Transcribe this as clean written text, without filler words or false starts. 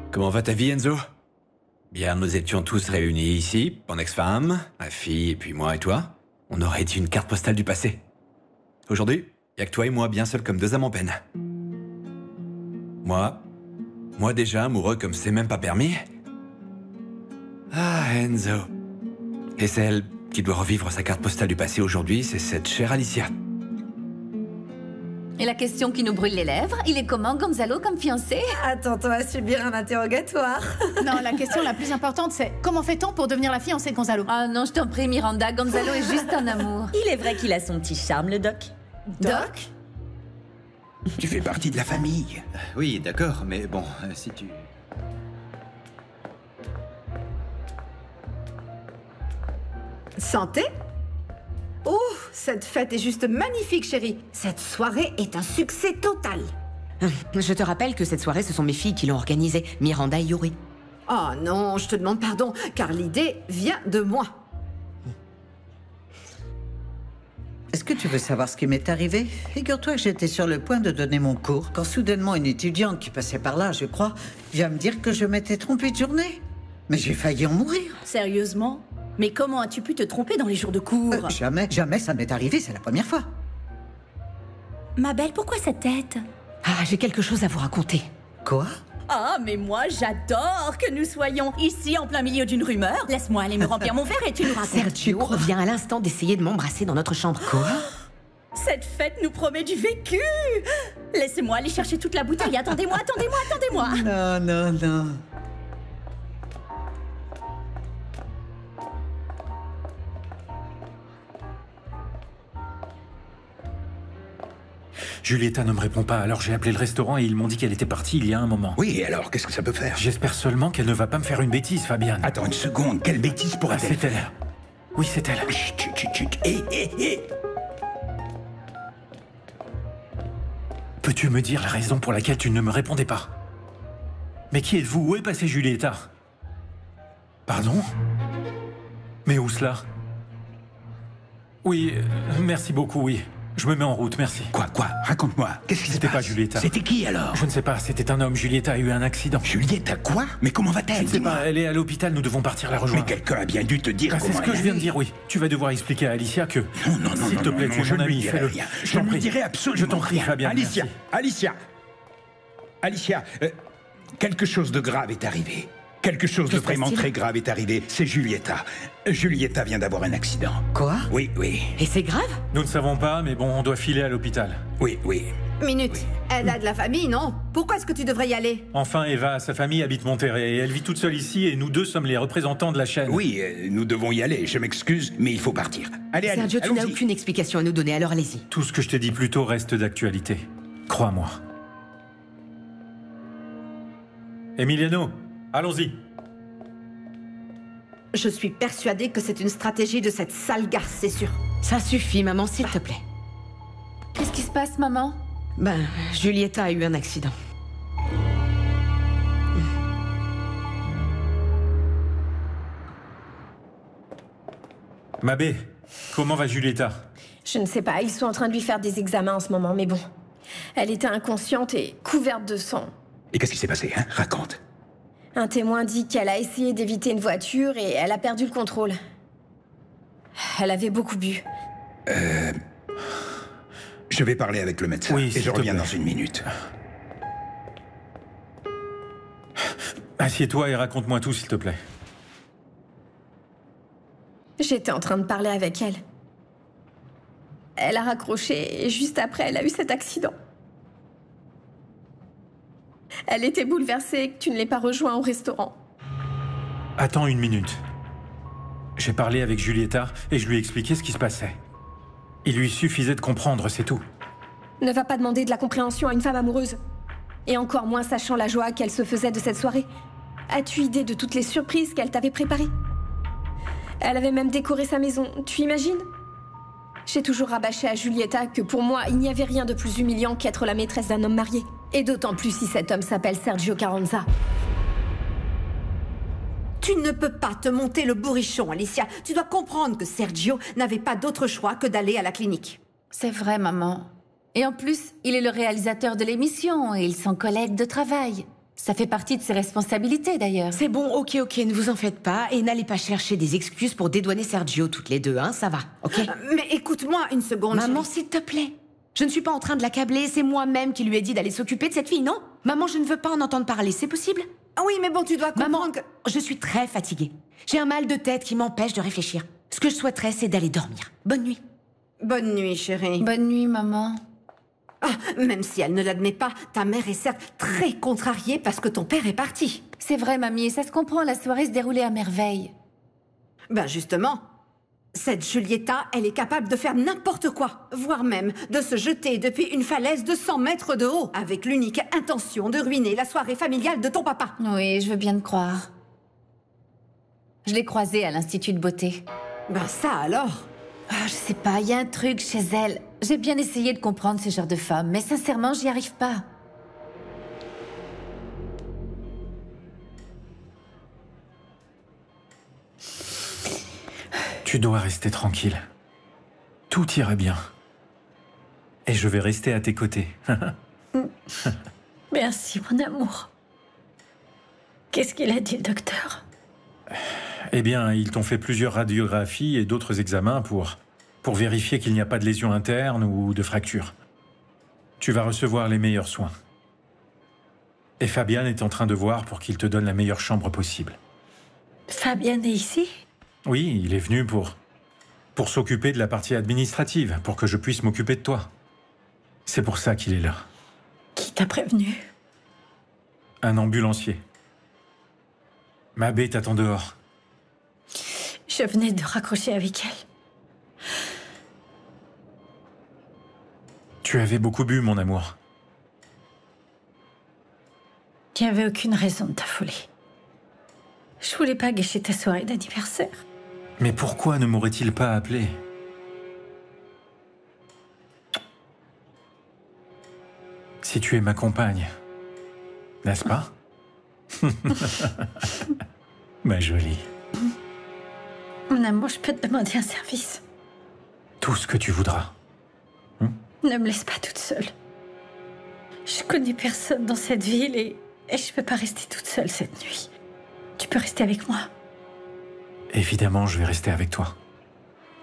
Comment va ta vie, Enzo? Bien, nous étions tous réunis ici, mon ex-femme, ma fille, et puis moi et toi. On aurait été une carte postale du passé. Aujourd'hui, y'a que toi et moi bien seuls comme deux âmes en peine. Moi déjà amoureux comme c'est même pas permis. Ah, Enzo. Et celle qui doit revivre sa carte postale du passé aujourd'hui, c'est cette chère Alicia. Et la question qui nous brûle les lèvres, il est comment Gonzalo comme fiancé? Attends-toi à subir un interrogatoire. Non, la question la plus importante, c'est comment fait-on pour devenir la fiancée de Gonzalo? Ah non, je t'en prie, Miranda, Gonzalo est juste un amour. Il est vrai qu'il a son petit charme, le doc. Doc? Tu fais partie de la famille. Oui, d'accord, mais bon, si tu... Santé? Oh, cette fête est juste magnifique, chérie. Cette soirée est un succès total. Je te rappelle que cette soirée, ce sont mes filles qui l'ont organisée, Miranda et Yuri. Oh non, je te demande pardon, car l'idée vient de moi. Est-ce que tu veux savoir ce qui m'est arrivé? Figure-toi que j'étais sur le point de donner mon cours, quand soudainement une étudiante qui passait par là, je crois, vient me dire que je m'étais trompée de journée. Mais j'ai failli en mourir. Sérieusement? Mais comment as-tu pu te tromper dans les jours de cours? Jamais ça m'est arrivé, c'est la première fois. Ma belle, pourquoi cette tête? Ah, j'ai quelque chose à vous raconter. Quoi? Ah, mais moi, j'adore que nous soyons ici en plein milieu d'une rumeur. Laisse-moi aller me remplir mon verre et tu nous racontes. Sergio revient à l'instant d'essayer de m'embrasser dans notre chambre. Quoi? Cette fête nous promet du vécu. Laissez-moi aller chercher toute la bouteille. Attendez-moi. Non. Julieta ne me répond pas, alors j'ai appelé le restaurant et ils m'ont dit qu'elle était partie il y a un moment. Oui, et alors, qu'est-ce que ça peut faire? J'espère seulement qu'elle ne va pas me faire une bêtise, Fabienne. Attends une seconde, quelle bêtise pourrait-elle c'est elle. Oui, c'est elle. Chut. Hé. Peux-tu me dire la raison pour laquelle tu ne me répondais pas? Mais qui êtes-vous? Où est passée Julieta? Pardon? Mais où cela? Oui, merci beaucoup, oui. Je me mets en route, merci. Quoi? Raconte-moi. Qu'est-ce qui se passe? C'était pas Julieta. C'était qui alors? Je ne sais pas, c'était un homme. Julieta a eu un accident. Julieta quoi? Mais comment va-t-elle? Je ne sais pas, elle est à l'hôpital, nous devons partir la rejoindre. Mais quelqu'un a bien dû te dire C'est ce que je viens de dire, oui. Tu vas devoir expliquer à Alicia que... Non, s'il te plaît, tu es je mon ne lui ami, dirai fais-le. rien. Je ne lui dirai absolument Je t'en prie, rien. Fabien, Alicia, quelque chose de grave est arrivé. Quelque chose de vraiment très grave est arrivé. C'est Julieta. Julieta vient d'avoir un accident. Quoi? Oui. Et c'est grave? Nous ne savons pas, mais bon, on doit filer à l'hôpital. Oui. Minute, elle a de la famille, non? Pourquoi est-ce que tu devrais y aller? Enfin, Eva, sa famille habite Monterrey. Elle vit toute seule ici et nous deux sommes les représentants de la chaîne. Oui, nous devons y aller. Je m'excuse, mais il faut partir. Allez, Sergio, tu n'as allons-y. aucune explication à nous donner, alors allez-y. Tout ce que je t'ai dit plus tôt reste d'actualité. Crois-moi. Emiliano, allons-y. Je suis persuadée que c'est une stratégie de cette sale garce, c'est sûr. Ça suffit, maman, s'il te plaît. Qu'est-ce qui se passe, maman? Julieta a eu un accident. Mabé, comment va Julieta? Je ne sais pas, ils sont en train de lui faire des examens en ce moment, mais bon. Elle était inconsciente et couverte de sang. Et qu'est-ce qui s'est passé, hein? Raconte. Un témoin dit qu'elle a essayé d'éviter une voiture et elle a perdu le contrôle. Elle avait beaucoup bu. Je vais parler avec le médecin Oui, et s'il je te reviens plaît. dans une minute. Assieds-toi et raconte-moi tout, s'il te plaît. J'étais en train de parler avec elle. Elle a raccroché et juste après, elle a eu cet accident. Elle était bouleversée que tu ne l'aies pas rejoint au restaurant. Attends une minute. J'ai parlé avec Julieta et je lui ai expliqué ce qui se passait. Il lui suffisait de comprendre, c'est tout. Ne va pas demander de la compréhension à une femme amoureuse. Et encore moins sachant la joie qu'elle se faisait de cette soirée. As-tu idée de toutes les surprises qu'elle t'avait préparées? Elle avait même décoré sa maison, tu imagines? J'ai toujours rabâché à Julieta que pour moi, il n'y avait rien de plus humiliant qu'être la maîtresse d'un homme marié. Et d'autant plus si cet homme s'appelle Sergio Carranza. Tu ne peux pas te monter le bourrichon, Alicia. Tu dois comprendre que Sergio n'avait pas d'autre choix que d'aller à la clinique. C'est vrai, maman. Et en plus, il est le réalisateur de l'émission et ils sont collègues de travail. Ça fait partie de ses responsabilités, d'ailleurs. C'est bon, ok, ne vous en faites pas. Et n'allez pas chercher des excuses pour dédouaner Sergio toutes les deux, hein, ça va, ok? Mais écoute-moi une seconde. Maman, chérie. s'il te plaît. Je ne suis pas en train de l'accabler, c'est moi-même qui lui ai dit d'aller s'occuper de cette fille, non? Maman, je ne veux pas en entendre parler, c'est possible? Ah oui, mais bon, tu dois comprendre Maman, que... je suis très fatiguée. J'ai un mal de tête qui m'empêche de réfléchir. Ce que je souhaiterais, c'est d'aller dormir. Bonne nuit. Bonne nuit, chérie. Bonne nuit, maman. Ah, même si elle ne l'admet pas, ta mère est certes très contrariée parce que ton père est parti. C'est vrai, mamie, et ça se comprend, la soirée se déroulait à merveille. Ben justement, cette Giulietta, elle est capable de faire n'importe quoi, voire même de se jeter depuis une falaise de 100 mètres de haut, avec l'unique intention de ruiner la soirée familiale de ton papa. Oui, je veux bien te croire. Je l'ai croisée à l'Institut de beauté. Ben ça alors. Ah, je sais pas, il y a un truc chez elle. J'ai bien essayé de comprendre ce genre de femme, mais sincèrement, j'y arrive pas. Tu dois rester tranquille. Tout ira bien. Et je vais rester à tes côtés. Merci, mon amour. Qu'est-ce qu'il a dit, le docteur? Eh bien, ils t'ont fait plusieurs radiographies et d'autres examens pour vérifier qu'il n'y a pas de lésions internes ou de fractures. Tu vas recevoir les meilleurs soins. Et Fabian est en train de voir pour qu'il te donne la meilleure chambre possible. Fabian est ici? Oui, il est venu pour s'occuper de la partie administrative, pour que je puisse m'occuper de toi. C'est pour ça qu'il est là. Qui t'a prévenu? Un ambulancier. Mabé t'attend dehors. Je venais de raccrocher avec elle. Tu avais beaucoup bu, mon amour. Il n'y avait aucune raison de t'affoler. Je voulais pas gâcher ta soirée d'anniversaire. Mais pourquoi ne m'aurait-il pas appelé? Si tu es ma compagne, n'est-ce pas? Ma jolie. Mon amour, je peux te demander un service. Tout ce que tu voudras. Ne me laisse pas toute seule. Je connais personne dans cette ville et je peux pas rester toute seule cette nuit. Tu peux rester avec moi. Évidemment, je vais rester avec toi.